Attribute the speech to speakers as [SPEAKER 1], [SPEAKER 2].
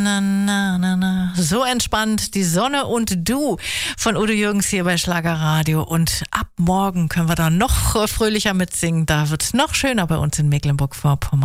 [SPEAKER 1] Na, na, na, na. So entspannt, die Sonne und du von Udo Jürgens hier bei Schlagerradio. Und ab morgen können wir da noch fröhlicher mitsingen. Da wird es noch schöner bei uns in Mecklenburg-Vorpommern.